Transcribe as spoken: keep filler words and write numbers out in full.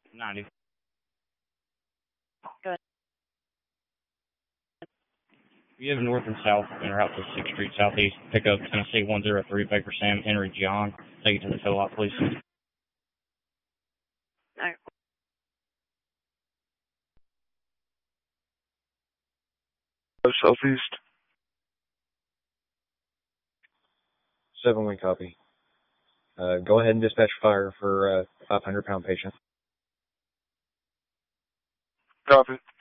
ninety. Go ahead. You have north and south and route to sixth Street Southeast. Pick up Tennessee one oh three, Baker Sam, Henry John. Take it to the tow lot, please. All right. Southeast. seven one copy. Uh, go ahead and dispatch fire for a uh, five hundred pound patient. Copy.